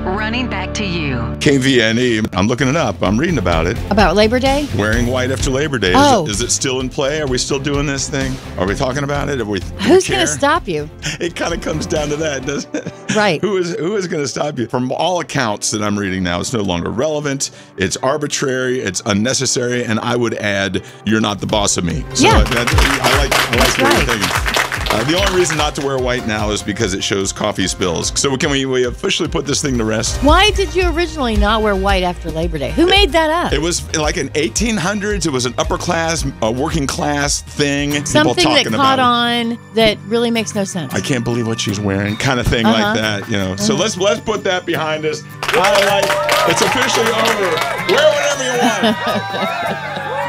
Running back to you. KVNE. I'm looking it up. I'm reading about it. About Labor Day? Wearing white after Labor Day. Oh. Is it still in play? Are we still doing this thing? Are we talking about it? Who's going to stop you? It kind of comes down to that, doesn't it? Right. Who is going to stop you? From all accounts that I'm reading now, it's no longer relevant. It's arbitrary. It's unnecessary. And I would add, you're not the boss of me. So yeah. I like That's what right. you're thinking. The only reason not to wear white now is because it shows coffee spills. So can we officially put this thing to rest? Why did you originally not wear white after Labor Day? Who made that up? It was like in 1800s. It was an upper class, working class thing. Something People that talking caught about on that really makes no sense. I can't believe what she's wearing, kind of thing like that, you know. So let's put that behind us. It's officially over. Wear whatever you want.